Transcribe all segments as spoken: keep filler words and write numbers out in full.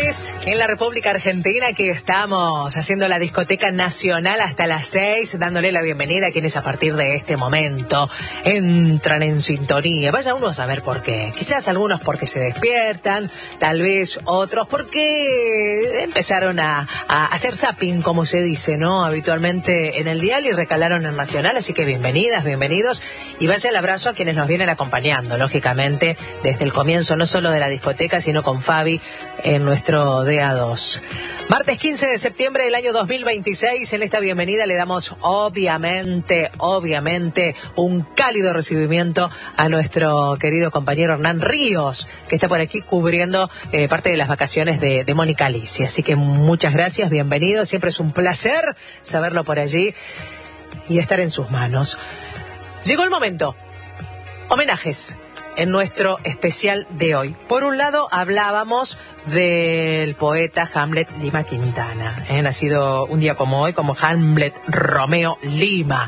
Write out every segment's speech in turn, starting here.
lugares en la República Argentina que estamos haciendo la discoteca nacional hasta las seis, dándole la bienvenida a quienes a partir de este momento entran en sintonía. Vaya uno a saber por qué. Quizás algunos porque se despiertan, tal vez otros porque empezaron a, a hacer zapping, como se dice, ¿no? Habitualmente en el dial y recalaron en Nacional, así que bienvenidas, bienvenidos y vaya el abrazo a quienes nos vienen acompañando, lógicamente, desde el comienzo, no solo de la discoteca, sino con Fabi en nuestro D A dos. Martes quince de septiembre del año dos mil veintiséis, en esta bienvenida le damos obviamente, obviamente, un cálido recibimiento a nuestro querido compañero Hernán Ríos, que está por aquí cubriendo eh, parte de las vacaciones de, de Mónica Alicia. Así que muchas gracias, bienvenido, siempre es un placer saberlo por allí y estar en sus manos. Llegó el momento, homenajes en nuestro especial de hoy. Por un lado, hablábamos del poeta Hamlet Lima Quintana, ¿eh? nacido un día como hoy, como Hamlet Romeo Lima,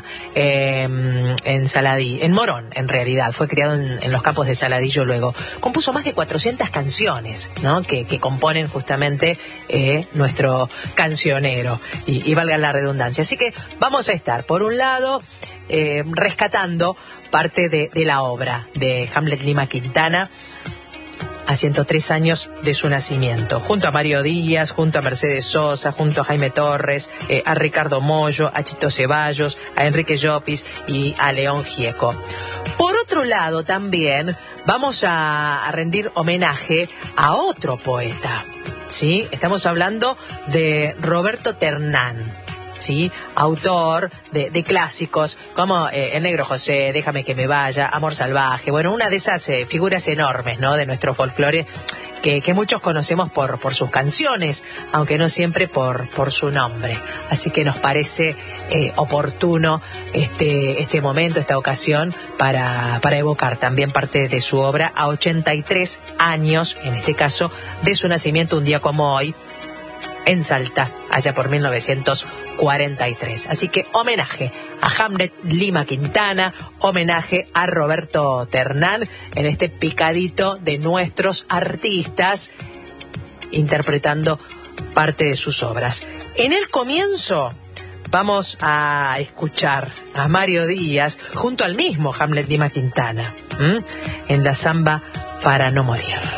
eh, en Saladí, en Morón, en realidad. Fue criado en, en los campos de Saladillo luego. Compuso más de cuatrocientas canciones, ¿no? que, que componen justamente eh, nuestro cancionero, y, y valga la redundancia. Así que vamos a estar, por un lado, eh, rescatando parte de, de la obra de Hamlet Lima Quintana a ciento tres años de su nacimiento, junto a Mario Díaz, junto a Mercedes Sosa, junto a Jaime Torres, eh, a Ricardo Mollo, a Chito Ceballos, a Enrique Llopis y a León Gieco. Por otro lado, también vamos a, a rendir homenaje a otro poeta, ¿sí? Estamos hablando de Roberto Ternán, ¿sí? Autor de, de clásicos como eh, El Negro José, Déjame que me vaya, Amor Salvaje. Bueno, una de esas eh, figuras enormes, ¿no? de nuestro folclore que, que muchos conocemos por, por sus canciones, aunque no siempre por, por su nombre. Así que nos parece eh, oportuno este, este momento, esta ocasión, para, para evocar también parte de su obra a ochenta y tres años, en este caso, de su nacimiento, un día como hoy, en Salta, allá por mil novecientos cuarenta y tres. Así que homenaje a Hamlet Lima Quintana, homenaje a Roberto Ternán en este picadito de nuestros artistas interpretando parte de sus obras. En el comienzo vamos a escuchar a Mario Díaz junto al mismo Hamlet Lima Quintana, ¿m? en la samba Para no morir.